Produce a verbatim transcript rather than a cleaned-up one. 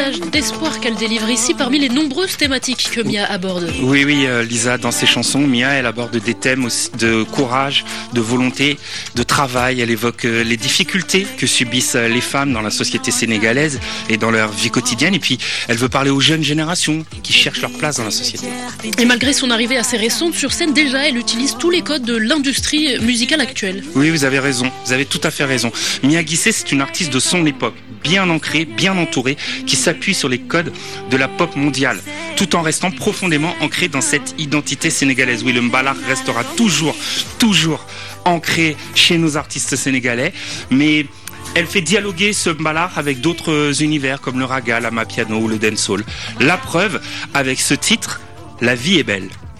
D'espoir qu'elle délivre ici parmi les nombreuses thématiques que Mia aborde. Oui, oui, euh, Lisa, dans ses chansons, Mia, elle aborde des thèmes aussi de courage, de volonté, de travail. Elle évoque euh, les difficultés que subissent euh, les femmes dans la société sénégalaise et dans leur vie quotidienne. Et puis, elle veut parler aux jeunes générations qui cherchent leur place dans la société. Et malgré son arrivée assez récente sur scène, déjà, elle utilise tous les codes de l'industrie musicale actuelle. Oui, vous avez raison, vous avez tout à fait raison. Mia Guissé, c'est une artiste de son époque, bien ancrée, bien entourée, qui s'appuie sur les codes de la pop mondiale, tout en restant profondément ancrée dans cette identité sénégalaise. Oui, le mbala restera toujours, toujours ancré chez nos artistes sénégalais, mais elle fait dialoguer ce mbala avec d'autres univers comme le raga, l'amapiano ou le dancehall. La preuve avec ce titre, La vie est belle.